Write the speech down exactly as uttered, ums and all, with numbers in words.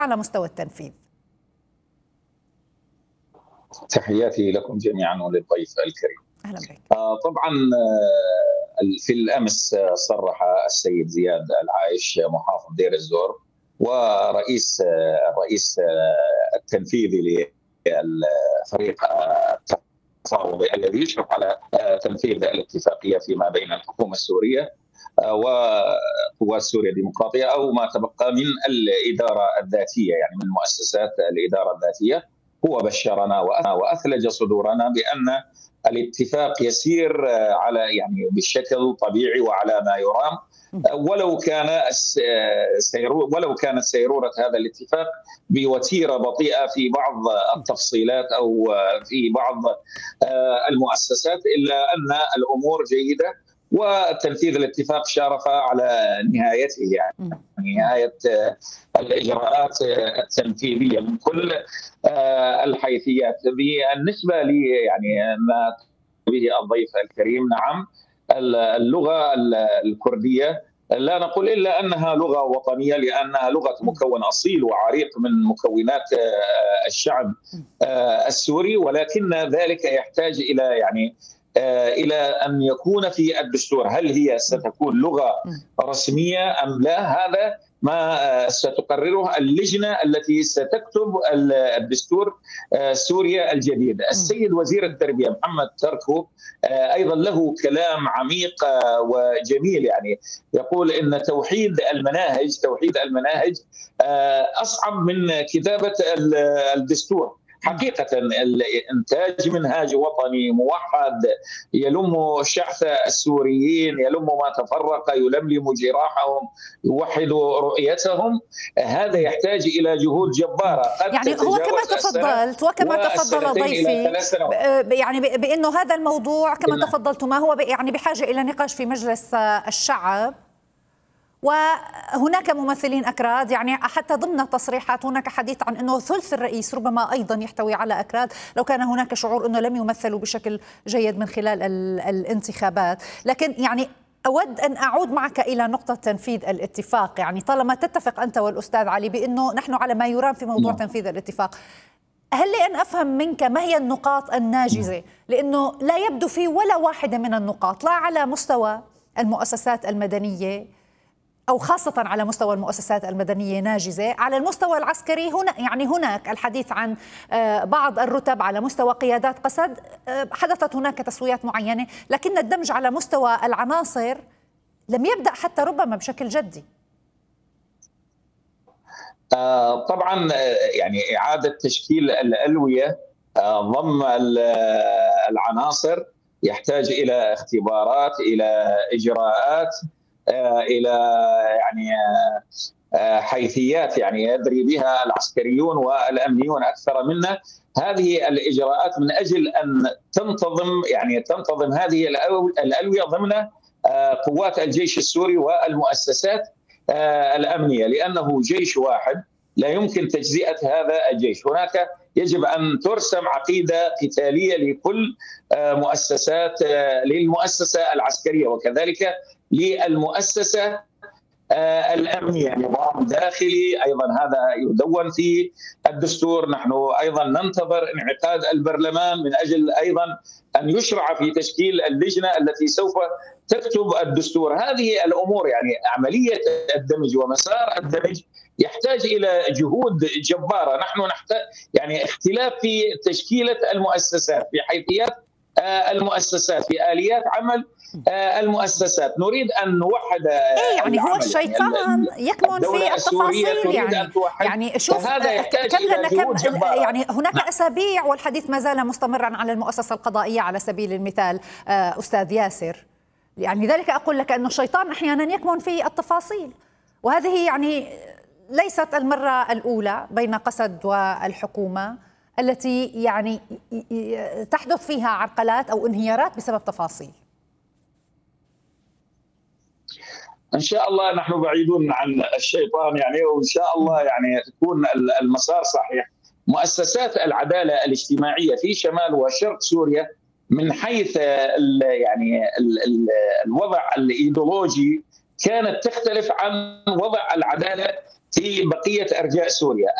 على مستوى التنفيذ؟ تحياتي لكم جميعا وللضيف الكريم. أهلا بك. طبعا في الأمس صرح السيد زياد العايش محافظ دير الزور ورئيس الرئيس التنفيذي للفريق التفاوضي الذي يشرف على تنفيذ الاتفاقية فيما بين الحكومة السورية وقوات سوريا الديمقراطية أو ما تبقى من الإدارة الذاتية، يعني من مؤسسات الإدارة الذاتية. هو بشرنا وأثلج صدورنا بأن الاتفاق يسير على يعني بشكل طبيعي وعلى ما يرام، ولو كان ولو كانت سيرورة هذا الاتفاق بوتيرة بطيئة في بعض التفصيلات أو في بعض المؤسسات، إلا أن الأمور جيدة وتنفيذ الاتفاق شارف على نهايته، يعني نهاية الإجراءات التنفيذية من كل الحيثيات. بالنسبة لي يعني ما به الضيف الكريم، نعم اللغة الكردية لا نقول إلا أنها لغة وطنية، لأنها لغة مكون أصيل وعريق من مكونات الشعب السوري، ولكن ذلك يحتاج إلى يعني إلى أن يكون في الدستور. هل هي ستكون لغة رسمية أم لا؟ هذا ما ستقرره اللجنة التي ستكتب الدستور سوريا الجديد. السيد وزير التربية محمد تركو أيضا له كلام عميق وجميل، يعني يقول إن توحيد المناهج توحيد المناهج أصعب من كتابة الدستور. حقيقة إنتاج منهاج وطني موحد يلم شحث السوريين، يلم ما تفرق، يلملم جراحهم، يوحد رؤيتهم، هذا يحتاج إلى جهود جبارة. قد يعني هو كما تفضلت وكما تفضل ضيفي يعني بأنه هذا الموضوع كما تفضلت ما هو يعني بحاجة إلى نقاش في مجلس الشعب، وهناك ممثلين أكراد، يعني حتى ضمن التصريحات هناك حديث عن أنه ثلث الرئيس ربما أيضا يحتوي على أكراد لو كان هناك شعور أنه لم يمثلوا بشكل جيد من خلال الانتخابات. لكن يعني أود أن أعود معك إلى نقطة تنفيذ الاتفاق، يعني طالما تتفق أنت والأستاذ علي بأنه نحن على ما يرام في موضوع تنفيذ الاتفاق، هل لي أن أفهم منك ما هي النقاط الناجزة؟ لأنه لا يبدو في ولا واحدة من النقاط، لا على مستوى المؤسسات المدنية أو خاصة على مستوى المؤسسات المدنية ناجزة، على المستوى العسكري هنا يعني هناك الحديث عن بعض الرتب، على مستوى قيادات قسد حدثت هناك تسويات معينة، لكن الدمج على مستوى العناصر لم يبدأ حتى ربما بشكل جدي. طبعا يعني إعادة تشكيل الألوية ضم العناصر يحتاج إلى اختبارات، إلى إجراءات، إلى يعني حيثيات يعني يدري بها العسكريون والأمنيون أكثر منا. هذه الإجراءات من أجل أن تنتظم يعني تنتظم هذه الألوية ضمن قوات الجيش السوري والمؤسسات الأمنية، لأنه جيش واحد لا يمكن تجزئة هذا الجيش. هناك يجب أن ترسم عقيدة قتالية لكل مؤسسات للمؤسسة العسكرية وكذلك للمؤسسة الأمنية، نظام داخلي أيضا هذا يدون في الدستور. نحن أيضا ننتظر انعقاد البرلمان من أجل أيضا أن يشرع في تشكيل اللجنة التي سوف تكتب الدستور. هذه الأمور يعني عملية الدمج ومسار الدمج يحتاج إلى جهود جبارة. نحن نحتاج يعني اختلاف في تشكيلة المؤسسات، في حيثيات المؤسسات، في آليات عمل المؤسسات. نريد أن نوحد إيه يعني هو الشيطان يعني يكمن في التفاصيل، يعني يعني شوف كم لنا كم يعني هناك نعم. أسابيع والحديث ما زال مستمرا على المؤسسة القضائية على سبيل المثال أستاذ ياسر، يعني ذلك أقول لك أن الشيطان أحيانا يكمن في التفاصيل، وهذه يعني ليست المرة الأولى بين قسد والحكومة التي يعني تحدث فيها عرقلات أو انهيارات بسبب تفاصيل. إن شاء الله نحن بعيدون عن الشيطان يعني، وإن شاء الله يعني تكون المسار صحيح. مؤسسات العدالة الاجتماعية في شمال وشرق سوريا من حيث ال يعني ال ال الوضع الإيديولوجي كانت تختلف عن وضع العدالة في بقيه ارجاء سوريا.